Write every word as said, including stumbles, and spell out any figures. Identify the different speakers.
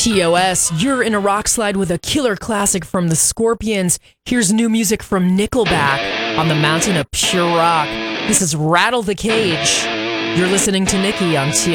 Speaker 1: T O S, you're in a rock slide with a killer classic from the Scorpions. Here's new music from Nickelback on the mountain of pure rock. This is Rattle the Cage. You're listening to Nikki on T O S.